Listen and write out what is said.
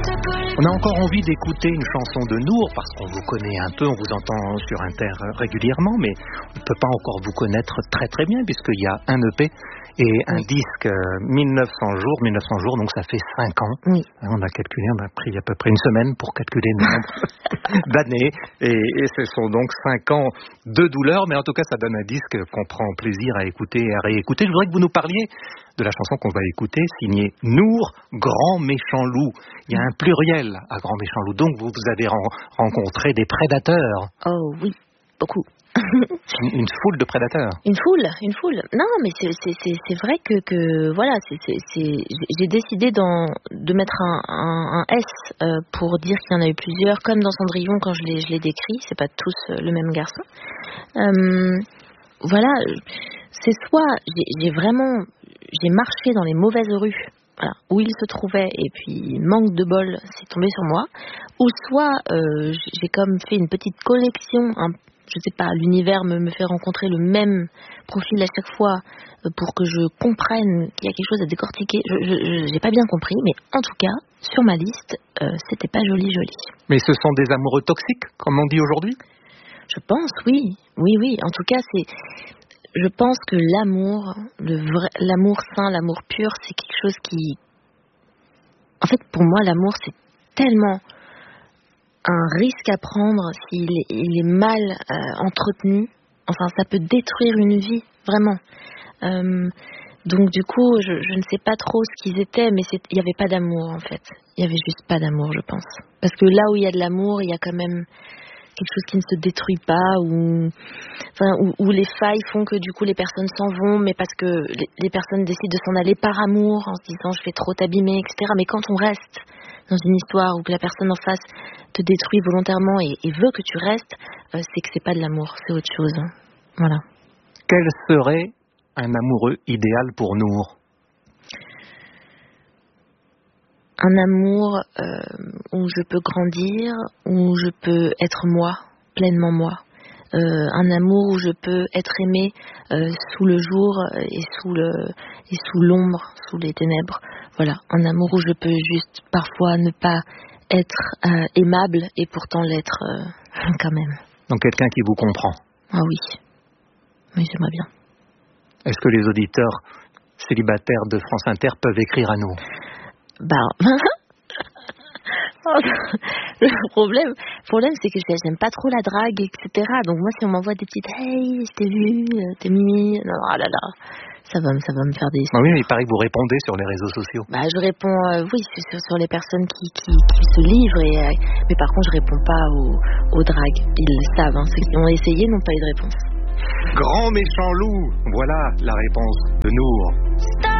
On a encore envie d'écouter une chanson de Nour parce qu'on vous connaît un peu, on vous entend sur Inter régulièrement, mais on ne peut pas encore vous connaître très très bien puisqu'il y a un EP et un disque 1900 jours, donc ça fait 5 ans. Oui. On a calculé, on a pris à peu près une semaine pour calculer le nombre d'années et ce sont donc 5 ans de douleur, mais en tout cas ça donne un disque qu'on prend plaisir à écouter et à réécouter. Je voudrais que vous nous parliez de la chanson qu'on va écouter, signée Nour, Grand Méchant Loup. Il y a un pluriel à Grand Méchant Loup, donc vous avez rencontré des prédateurs. Oh oui, beaucoup. Une foule de prédateurs. Une foule. Non, mais c'est vrai que voilà, j'ai décidé de mettre un S pour dire qu'il y en a eu plusieurs, comme dans Cendrillon quand je l'ai décrit. C'est pas tous le même garçon. Voilà, c'est soit j'ai marché dans les mauvaises rues. Voilà, où il se trouvait et puis manque de bol, c'est tombé sur moi. Ou soit j'ai comme fait une petite collection. Je sais pas, l'univers me fait rencontrer le même profil à chaque fois pour que je comprenne qu'il y a quelque chose à décortiquer. J'ai pas bien compris, mais en tout cas, sur ma liste, c'était pas joli. Mais ce sont des amoureux toxiques, comme on dit aujourd'hui ? Je pense, oui. En tout cas, je pense que l'amour, l'amour sain, l'amour pur, c'est quelque chose qui... En fait, pour moi, l'amour, c'est tellement un risque à prendre s'il est mal entretenu. Enfin, ça peut détruire une vie, vraiment. Donc, du coup, je ne sais pas trop ce qu'ils étaient, mais il n'y avait pas d'amour, en fait. Il n'y avait juste pas d'amour, je pense. Parce que là où il y a de l'amour, il y a quand même quelque chose qui ne se détruit pas, où les failles font que du coup les personnes s'en vont, mais parce que les personnes décident de s'en aller par amour, en se disant je vais trop t'abîmer, etc. Mais quand on reste dans une histoire où que la personne en face te détruit volontairement et veut que tu restes, c'est que c'est pas de l'amour, c'est autre chose. Hein. Voilà. Quel serait un amoureux idéal pour Nour ? Un amour où je peux grandir, où je peux être moi, pleinement moi. Un amour où je peux être aimée sous le jour et sous l'ombre, sous les ténèbres. Voilà, un amour où je peux juste parfois ne pas être aimable et pourtant l'être quand même. Donc quelqu'un qui vous comprend. Ah oui, j'aimerais bien. Est-ce que les auditeurs célibataires de France Inter peuvent écrire à nous ? Le problème, c'est que j'aime pas trop la drague, etc. Donc moi, si on m'envoie des petites hey, je t'ai vu, t'es mimi, non, ah là là, ça va me faire des... Ah oui, mais il paraît que vous répondez sur les réseaux sociaux. Je réponds, oui, sur les personnes qui se livrent, mais par contre, je réponds pas aux dragues. Ils le savent, hein. Ceux qui ont essayé n'ont pas eu de réponse. Grand Méchant Loup, voilà la réponse de Nour.